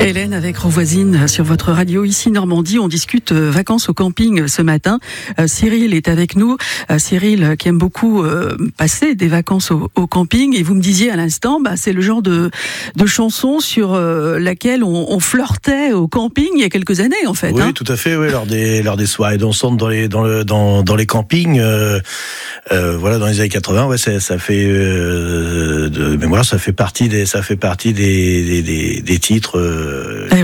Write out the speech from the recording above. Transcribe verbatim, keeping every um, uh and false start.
Hélène avec Revoisine sur votre radio ici Normandie. On discute euh, vacances au camping ce matin. Euh, Cyril est avec nous. Euh, Cyril qui aime beaucoup euh, passer des vacances au, au camping. Et vous me disiez à l'instant, bah, c'est le genre de, de chanson sur euh, laquelle on, on flirtait au camping il y a quelques années en fait. Oui, hein. tout à fait. Oui, lors des lors des soirées dansantes dans les dans le dans dans les campings. Euh, euh, voilà, dans les années quatre-vingts, ouais, ça, ça fait euh, de mémoire, ça fait partie des ça fait partie des des des, des titres. Euh,